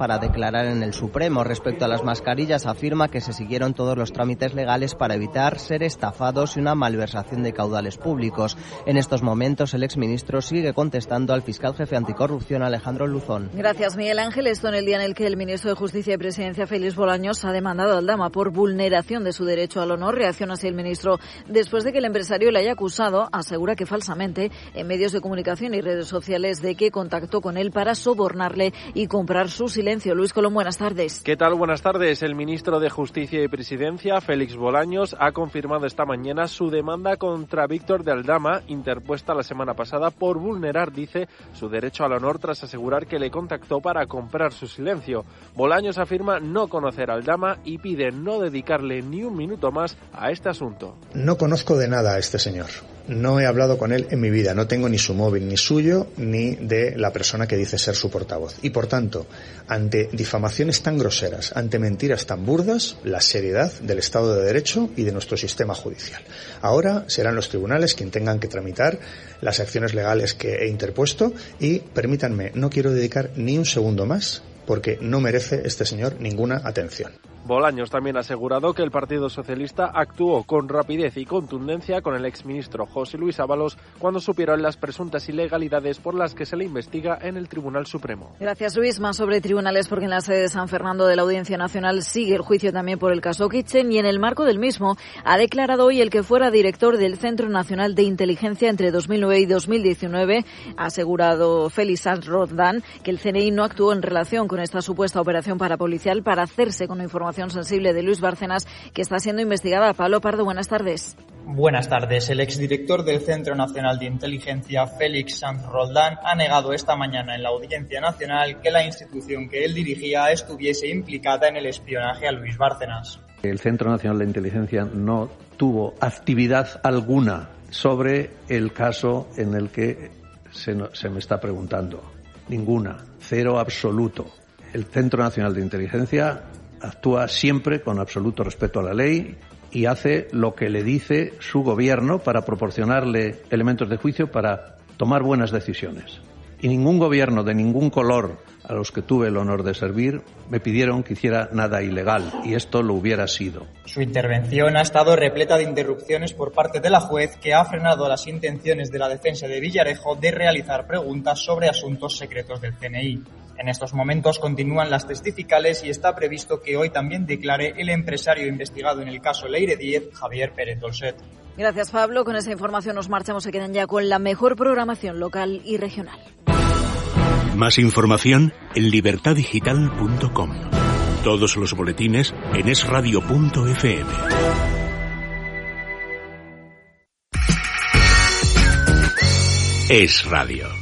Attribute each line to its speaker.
Speaker 1: para declarar en el Supremo. Respecto a las mascarillas, afirma que se siguieron todos los trámites legales para evitar ser estafados y una malversación de caudales públicos. En estos momentos, el exministro sigue contestando al fiscal jefe anticorrupción, Alejandro Luzón.
Speaker 2: Gracias, Miguel Ángel. Esto en el día en el que el ministro de Justicia y Presidencia, Félix Bolaños, ha demandado a Aldama por vulneración de su derecho al honor. Reacciona así el ministro después de que el empresario le haya acusado, asegura que falsamente, en medios de comunicación y redes sociales, de que contactó con él para sobornarle y comprar su silencio. Luis Colón, buenas tardes.
Speaker 3: ¿Qué tal? Buenas tardes. El ministro de Justicia y Presidencia, Félix Bolaños, ha confirmado esta mañana su demanda contra Víctor de Aldama, interpuesta la semana pasada por vulnerar, dice, su derecho al honor tras asegurar que le contactó para comprar su silencio. Bolaños afirma no conocer a Aldama y pide no dedicarle ni un minuto más a este asunto.
Speaker 4: No conozco de nada a este señor. No he hablado con él en mi vida. No tengo ni su móvil, ni suyo, ni de la persona que dice ser su portavoz. Y por tanto, ante difamaciones tan groseras, ante mentiras tan burdas, la seriedad del Estado de Derecho y de nuestro sistema judicial. Ahora serán los tribunales quienes tengan que tramitar las acciones legales que he interpuesto y, permítanme, no quiero dedicar ni un segundo más porque no merece este señor ninguna atención.
Speaker 3: Bolaños también ha asegurado que el Partido Socialista actuó con rapidez y contundencia con el exministro José Luis Ábalos cuando supieron las presuntas ilegalidades por las que se le investiga en el Tribunal Supremo.
Speaker 2: Gracias, Luis. Más sobre tribunales, porque en la sede de San Fernando de la Audiencia Nacional sigue el juicio también por el caso Kitchen, y en el marco del mismo ha declarado hoy el que fuera director del Centro Nacional de Inteligencia entre 2009 y 2019, ha asegurado Félix Sanz Roldán, que el CNI no actuó en relación con esta supuesta operación parapolicial para hacerse con información sensible de Luis Bárcenas, que está siendo investigada. Pablo Pardo, buenas tardes.
Speaker 5: Buenas tardes. El exdirector del Centro Nacional de Inteligencia, Félix Sanz Roldán, ha negado esta mañana en la Audiencia Nacional que la institución que él dirigía estuviese implicada en el espionaje a Luis Bárcenas.
Speaker 6: El Centro Nacional de Inteligencia no tuvo actividad alguna sobre el caso en el que se me está preguntando. Ninguna. Cero absoluto. El Centro Nacional de Inteligencia actúa siempre con absoluto respeto a la ley y hace lo que le dice su gobierno para proporcionarle elementos de juicio para tomar buenas decisiones. Y ningún gobierno de ningún color a los que tuve el honor de servir me pidieron que hiciera nada ilegal, y esto lo hubiera sido.
Speaker 5: Su intervención ha estado repleta de interrupciones por parte de la juez, que ha frenado las intenciones de la defensa de Villarejo de realizar preguntas sobre asuntos secretos del CNI. En estos momentos continúan las testificales y está previsto que hoy también declare el empresario investigado en el caso Leire 10, Javier Pérez Dolcet.
Speaker 2: Gracias, Pablo. Con esa información nos marchamos. Se quedan ya con la mejor programación local y regional.
Speaker 7: Más información en libertadigital.com. Todos los boletines en esradio.fm. Es Radio.